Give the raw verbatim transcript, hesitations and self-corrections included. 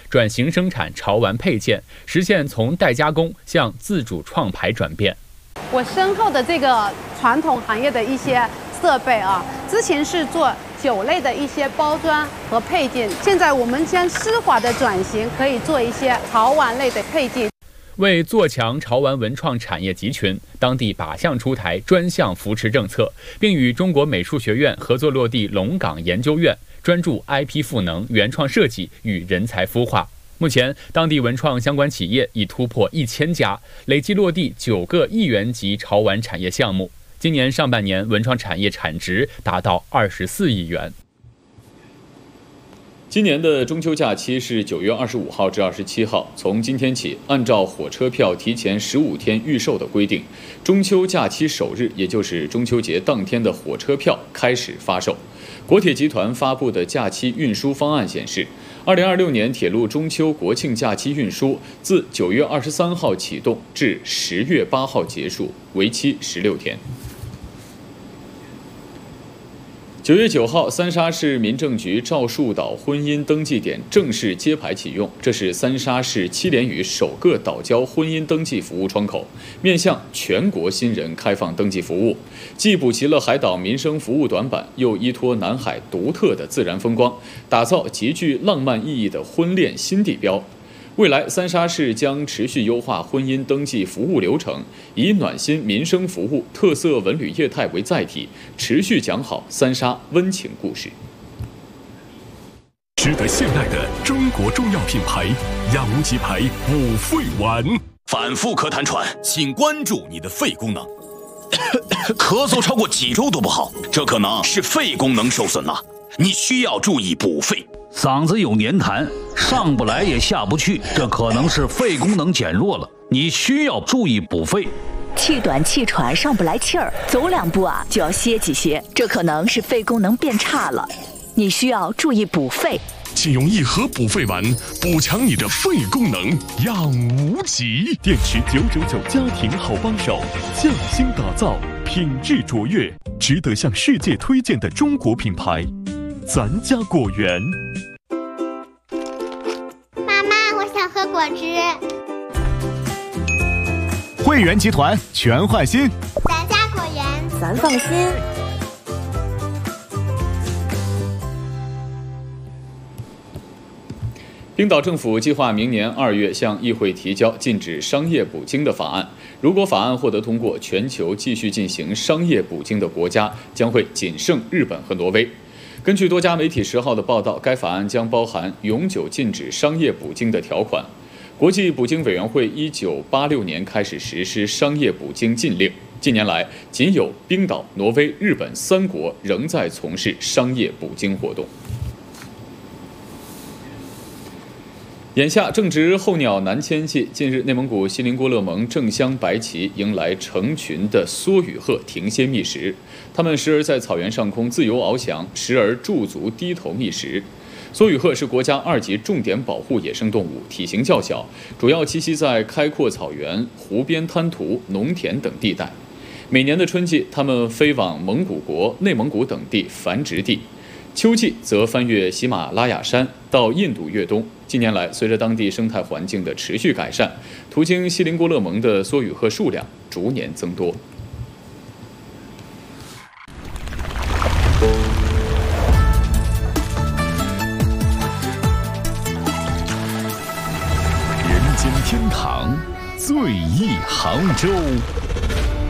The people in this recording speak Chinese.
转型生产潮玩配件，实现从代加工向自主创牌转变。 我身后的这个传统行业的一些设备啊，之前是做酒类的一些包装和配件，现在我们将丝滑的转型，可以做一些潮玩类的配件。 为做强潮玩文创产业集群，当地靶向出台专项扶持政策，并与中国美术学院合作落地龙岗研究院，专注 I P 赋能、原创设计与人才孵化。目前，当地文创相关企业已突破一千家，累计落地九个亿元级潮玩产业项目。今年上半年，文创产业产值达到二十四亿元。 今年的中秋假期是九月二十五号至二十七号。从今天起，按照火车票提前十五天预售的规定，中秋假期首日，也就是中秋节当天的火车票开始发售。国铁集团发布的假期运输方案显示，二零二六年铁路中秋国庆假期运输自九月二十三号启动至十月八号结束，为期十六天。九月九号，三沙市民政局赵树岛婚姻登记点正式揭牌启用，这是三沙市七连屿首个岛礁婚姻登记服务窗口，面向全国新人开放登记服务，既补齐了海岛民生服务短板，又依托南海独特的自然风光，打造极具浪漫意义的婚恋新地标。未来，三沙市将持续优化婚姻登记服务流程，以暖心民生服务、特色文旅业态为载体，持续讲好三沙温情故事。 值得信赖的中国中药品牌养无极牌五肺丸， 反复咳痰喘，请关注你的肺功能。咳嗽超过几周都不好，这可能是肺功能受损了，你需要注意补肺。 嗓子有黏痰，上不来也下不去，这可能是肺功能减弱了，你需要注意补肺。 气短气喘，上不来气儿，走两步啊就要歇几歇，这可能是肺功能变差了，你需要注意补肺。 请用一盒补肺丸补强你的肺功能，养无极。电池九九九家庭好帮手，匠心打造，品质卓越，值得向世界推荐的中国品牌。咱家果园。 妈妈，我想喝果汁。 汇源集团全换新， 咱家果园， 咱放心。 冰岛政府计划明年二月向议会提交禁止商业捕鲸的法案。如果法案获得通过，全球继续进行商业捕鲸的国家将会仅剩日本和挪威。根据多家媒体十号的报道，该法案将包含永久禁止商业捕鲸的条款。国际捕鲸委员会一九八六年开始实施商业捕鲸禁令，近年来仅有冰岛、挪威、日本三国仍在从事商业捕鲸活动。眼下正值候鸟南迁季，近日内蒙古锡林郭勒盟正乡白旗迎来成群的梭羽鹤停歇觅食，它们时而在草原上空自由翱翔，时而驻足低头觅食。梭羽鹤是国家二级重点保护野生动物，体型较小，主要栖息在开阔草原、湖边滩涂、农田等地带。每年的春季，它们飞往蒙古国、内蒙古等地繁殖地，秋季则翻越喜马拉雅山到印度越冬。近年来，随着当地生态环境的持续改善，途经锡林郭勒盟的梭羽鹤数量逐年增多。 人间天堂，最忆杭州。